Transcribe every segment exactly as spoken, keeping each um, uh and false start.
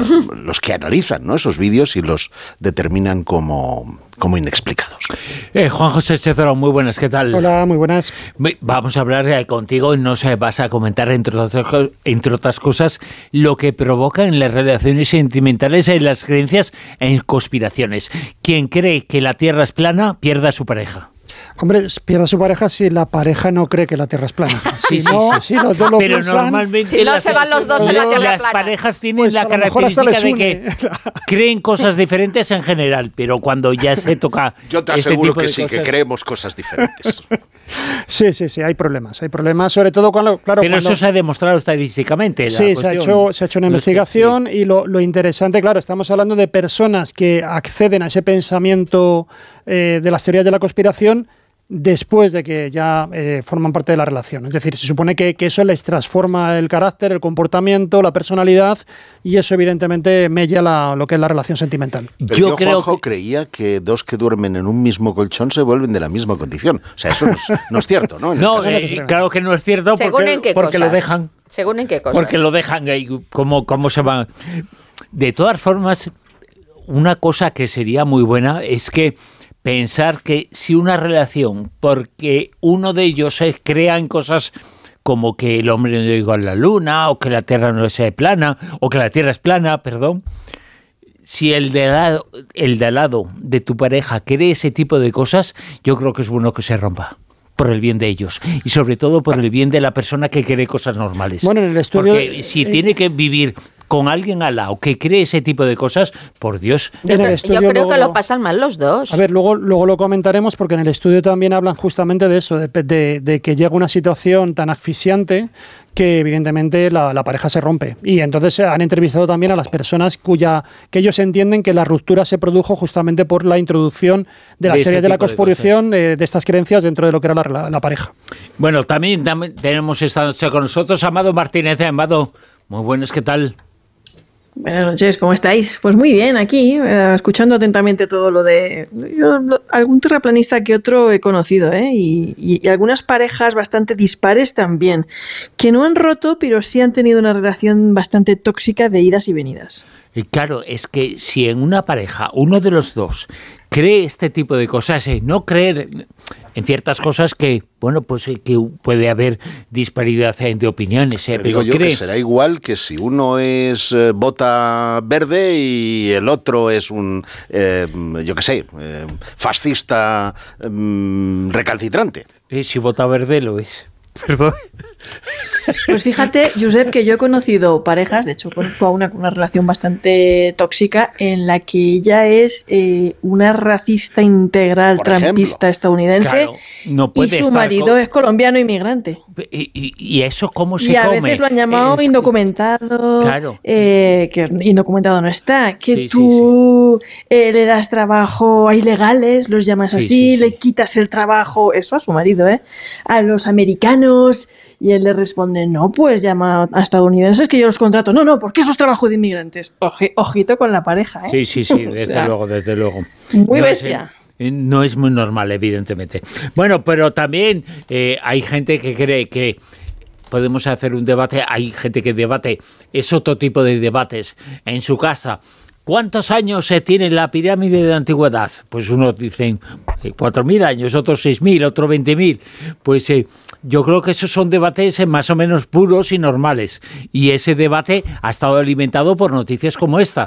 los que analizan, ¿no?, esos vídeos y los determinan como, como inexplicados. Eh, Juan José Chezoro, muy buenas, ¿qué tal? Hola, muy buenas. Vamos a hablar eh, contigo y nos eh, vas a comentar, entre otras, entre otras cosas, lo que provoca en las relaciones sentimentales en las creencias en conspiraciones. Quien cree que la Tierra es plana, pierde a su pareja. Hombre, pierde a su pareja si la pareja no cree que la Tierra es plana. Si sí, no, sí. si los dos lo Pero piensan, normalmente si no las, se van los dos en la Tierra las plana. parejas tienen pues la característica de que creen cosas diferentes en general, pero cuando ya se toca Yo te este aseguro tipo que de sí, cosas, que creemos cosas diferentes. Sí, sí, sí, hay problemas. Hay problemas, sobre todo cuando... Claro, pero cuando... eso se ha demostrado estadísticamente. Sí, se ha, hecho, se ha hecho una investigación y lo, lo interesante, claro, estamos hablando de personas que acceden a ese pensamiento eh, de las teorías de la conspiración después de que ya eh, forman parte de la relación. Es decir, se supone que, que eso les transforma el carácter, el comportamiento, la personalidad, y eso evidentemente mella la, lo que es la relación sentimental. Pero yo yo, creo Juanjo, que... creía que dos que duermen en un mismo colchón se vuelven de la misma condición. O sea, eso no es, no es cierto, ¿no? En No, caso... eh, claro que no es cierto Según porque, en qué porque cosas. lo dejan. Según en qué cosas. Porque lo dejan ahí, cómo, cómo se van. De todas formas, una cosa que sería muy buena es que pensar que si una relación, porque uno de ellos se crea en cosas como que el hombre no llegó a la luna, o que la Tierra no es plana, o que la Tierra es plana, perdón, si el de al lado, el de al lado de tu pareja cree ese tipo de cosas, yo creo que es bueno que se rompa. Por el bien de ellos y sobre todo por el bien de la persona que cree cosas normales. Bueno, en el estudio... Porque si eh, tiene que vivir con alguien al lado que cree ese tipo de cosas, por Dios. Yo, en el yo estudio creo luego, que lo pasan mal los dos. A ver, luego, luego lo comentaremos porque en el estudio también hablan justamente de eso, de, de, de que llega una situación tan asfixiante que evidentemente la, la pareja se rompe. Y entonces han entrevistado también a las personas cuya que ellos entienden que la ruptura se produjo justamente por la introducción de las de teorías de la de conspiración de, de, de estas creencias dentro de lo que era la, la, la pareja. Bueno, también, también tenemos esta noche con nosotros Amado Martínez. Amado, muy buenos, ¿qué tal? Buenas noches, ¿cómo estáis? Pues muy bien, aquí, eh, escuchando atentamente todo lo de... Yo, lo, algún terraplanista que otro he conocido, ¿eh? Y, y, y algunas parejas bastante dispares también, que no han roto, pero sí han tenido una relación bastante tóxica de idas y venidas. Y claro, es que si en una pareja uno de los dos cree este tipo de cosas, eh, no creer en ciertas cosas que, bueno, pues eh, que puede haber disparidad de opiniones, eh, pero digo yo cree... que será igual que si uno es eh, bota verde y el otro es un, eh, yo qué sé, eh, fascista eh, recalcitrante. Eh, si bota verde lo es. Perdón. Pues fíjate, Josep, que yo he conocido parejas, de hecho conozco a una con una relación bastante tóxica en la que ella es eh, una racista integral, Por trampista ejemplo. estadounidense, Claro, no y puede su estar marido con... es colombiano inmigrante. ¿Y, y, y eso cómo se Y a come? veces lo han llamado Es- indocumentado, Claro. eh, que indocumentado no está, que Sí, sí, tú eh, le das trabajo a ilegales, los llamas Sí, así, sí, sí. le quitas el trabajo, eso a su marido, ¿eh? A los americanos, y él le responde, no, pues llama a estadounidenses que yo los contrato. No, no, porque eso es trabajo de inmigrantes. Oje, ojito con la pareja, ¿eh? Sí, sí, sí, desde O sea, luego, desde luego. muy No es, bestia. eh, no es muy normal, evidentemente. Bueno, pero también eh, hay gente que cree que podemos hacer un debate, hay gente que debate, es otro tipo de debates en su casa. ¿Cuántos años se tiene la pirámide de la antigüedad? Pues unos dicen eh, cuatro mil años, otros seis mil, otros veinte mil. Pues eh, yo creo que esos son debates eh, más o menos puros y normales. Y ese debate ha estado alimentado por noticias como esta.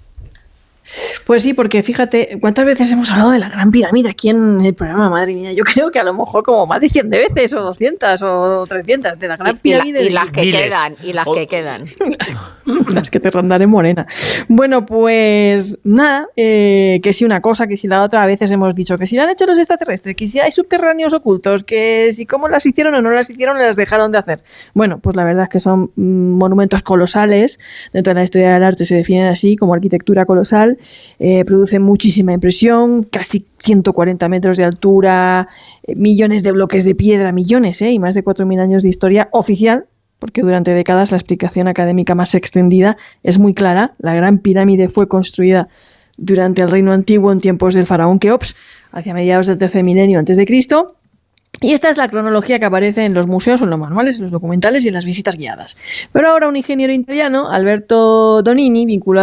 Pues sí, porque fíjate, ¿cuántas veces hemos hablado de la Gran Pirámide aquí en el programa? Madre mía, yo creo que a lo mejor como más de cien de veces, o doscientas, o trescientas, de la Gran Y, y la- Pirámide. y las que Miles. quedan, y las O- que quedan. Las que te rondaré morena. Bueno, pues nada, eh, que si una cosa, que si la otra, a veces hemos dicho que si la han hecho los extraterrestres, que si hay subterráneos ocultos, que si cómo las hicieron o no las hicieron, las dejaron de hacer. Bueno, pues la verdad es que son mm, monumentos colosales, dentro de la historia del arte se definen así, como arquitectura colosal, eh, producen muchísima impresión, casi ciento cuarenta metros de altura, eh, millones de bloques de piedra, millones, eh, y más de cuatro mil años de historia oficial, porque durante décadas la explicación académica más extendida es muy clara. La Gran Pirámide fue construida durante el Reino Antiguo en tiempos del faraón Keops, hacia mediados del tercer milenio antes de Cristo. Y esta es la cronología que aparece en los museos, en los manuales, en los documentales y en las visitas guiadas. Pero ahora un ingeniero italiano, Alberto Donini, vinculado